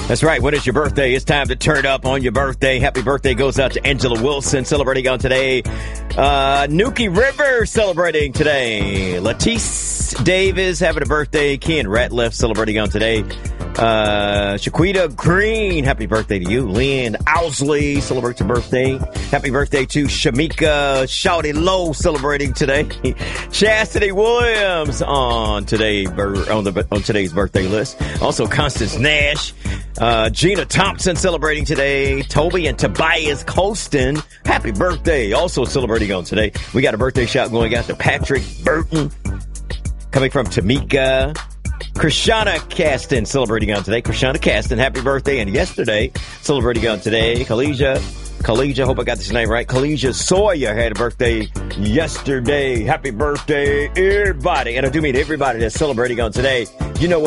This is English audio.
That's right. When is your birthday? It's time to turn up on your birthday. Happy birthday goes out to Angela Wilson celebrating on today. Nuki River celebrating today. Latisse Davis having a birthday. Ken Ratliff celebrating on today. Shaquita Green, happy birthday to you. Lynn Owsley celebrates her birthday. Happy birthday to Shamika Shawty Lowe celebrating today. Chastity Williams on today's birthday list. Also Constance Nash. Gina Thompson celebrating today. Toby and Tobias Colston, happy birthday. Also celebrating on today. We got a birthday shout going out to Patrick Burton. Coming from Tamika. Krishana Caston celebrating on today. Krishana Caston, happy birthday. And yesterday, celebrating on today, Kalesia, hope I got this name right. Kalesia Sawyer had a birthday yesterday. Happy birthday, everybody. And I do mean everybody that's celebrating on today. You know what?